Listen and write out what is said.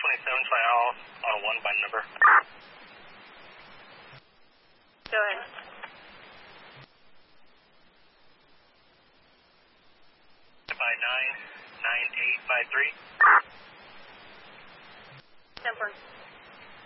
27 final on a 1 by number. Go ahead. By 99853. 10-4.